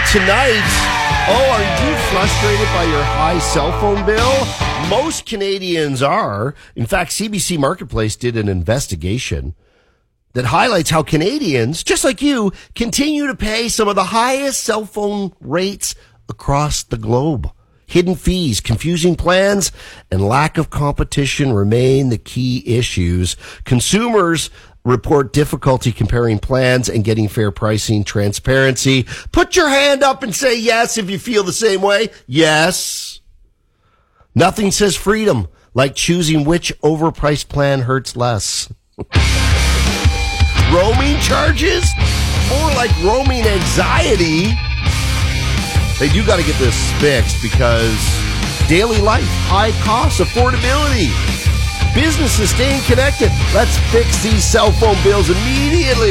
tonight. Oh, are you frustrated by your high cell phone bill? Most Canadians are. In fact, CBC Marketplace did an investigation that highlights how Canadians, just like you, continue to pay some of the highest cell phone rates across the globe. Hidden fees, confusing plans, and lack of competition remain the key issues. Consumers report difficulty comparing plans and getting fair pricing. Transparency. Put your hand up and say yes if you feel the same way. Yes. Nothing says freedom like choosing which overpriced plan hurts less. Roaming charges? More like roaming anxiety. They do got to get this fixed because daily life, high costs, affordability, businesses staying connected. Let's fix these cell phone bills immediately.